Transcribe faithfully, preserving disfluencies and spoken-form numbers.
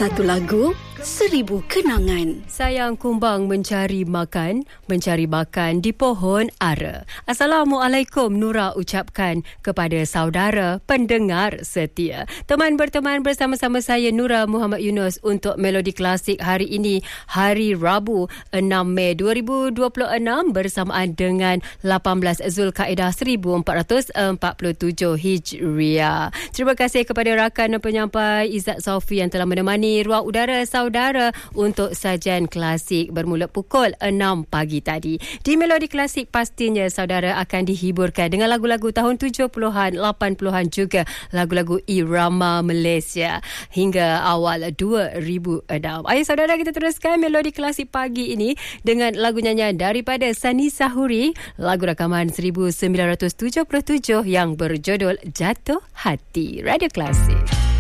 Satu lagu, seribu kenangan. Sayang kumbang mencari makan, mencari makan di pohon ara. Assalamualaikum Nura ucapkan kepada saudara pendengar setia. Teman berteman bersama-sama saya Nura Muhammad Yunus untuk Melodi Klasik hari ini, hari Rabu enam Mei dua ribu dua puluh enam bersamaan dengan lapan belas Zulkaidah seribu empat ratus empat puluh tujuh Hijriah. Terima kasih kepada rakan dan penyampai Izzat Sofi yang telah menemani ruang udara saudara untuk sajian klasik bermula pukul enam pagi tadi. Di Melodi Klasik pastinya saudara akan dihiburkan dengan lagu-lagu tahun tujuh puluhan, lapan puluhan juga lagu-lagu irama Malaysia hingga awal dua ribu enam. Ayuh saudara, kita teruskan Melodi Klasik pagi ini dengan lagu nyanyian daripada Sani Sahuri, lagu rakaman seribu sembilan ratus tujuh puluh tujuh yang berjudul Jatuh Hati. Radio Klasik.